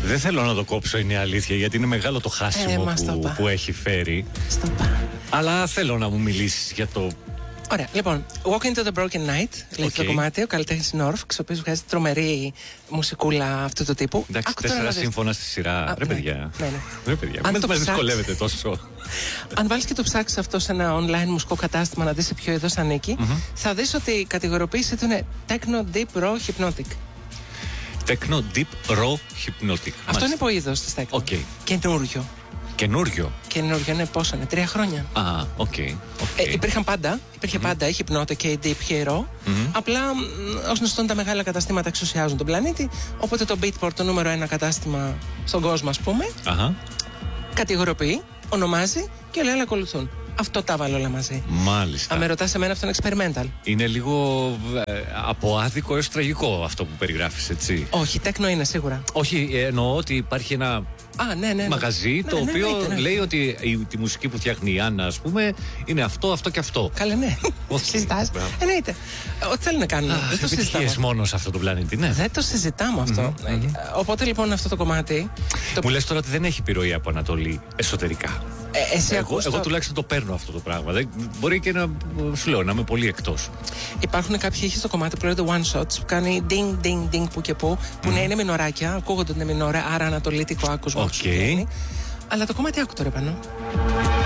Δεν θέλω να το κόψω, είναι η αλήθεια, γιατί είναι μεγάλο το χάσιμο που έχει φέρει. Αλλά θέλω να μου μιλήσεις για το... Ωραία, λοιπόν, Walk into the Broken Night, λέει το κομμάτι, ο καλλιτέχνης Νόρφξ, ο οποίος βγάζει τρομερή μουσικούλα αυτού του τύπου. Εντάξει, 4 σύμφωνα στη σειρά. Ρε παιδιά. Ρε παιδιά, μην μας δυσκολεύετε τόσο. Αν βάλεις και το ψάξεις αυτό σε ένα online μουσικό κατάστημα να δεις σε ποιο είδος ανήκει, θα δεις ότι η κατηγοριοποίηση του είναι Techno Deep Raw Hypnotic. Techno Deep Raw Hypnotic. Αυτό είναι το είδος της Techno. Καινούριο. Καινούριο είναι πόσο είναι, 3 χρόνια. Υπήρχαν πάντα. Υπήρχε πάντα η Hypnotic και η Deep και η Raw. Απλά ως γνωστόν τα μεγάλα καταστήματα εξουσιάζουν τον πλανήτη. Οπότε το Beatport, το νούμερο 1 κατάστημα στον κόσμο, ας πούμε, κατηγοριοποιεί, ονομάζει και όλοι άλλοι ακολουθούν. Αυτό τα βάλω όλα μαζί. Μάλιστα. Αν με ρωτάς εμένα, αυτό είναι experimental. Είναι λίγο από άδικο έως τραγικό αυτό που περιγράφεις, έτσι. Όχι, τέκνο είναι σίγουρα. Όχι, εννοώ ότι υπάρχει ένα μαγαζί το οποίο λέει ότι τη μουσική που φτιάχνει η Άννα, ας πούμε, είναι αυτό, αυτό και αυτό. Καλά, ναι. Συζητάς. Εννοείται. Ό,τι θέλουν να κάνουν. Δεν το συζητάμε. Μόνο σε αυτό το πλανήτη, ναι. Δεν το συζητάμε αυτό. Οπότε λοιπόν αυτό το κομμάτι. Μου λες τώρα ότι δεν έχει επιρροή από Ανατολή εσωτερικά. Εγώ τουλάχιστον το παίρνω αυτό το πράγμα. Μπορεί και να σου λέω να είμαι πολύ εκτός. Υπάρχουν κάποιοι ήχοι στο κομμάτι που λέγεται one shots που κάνει ding ding ding που και που είναι μινοράκια, ακούγονται είναι μινόρα, άρα ανατολίτικο άκουσμα. Okay. Αλλά το κομμάτι άκου τώρα πάνω.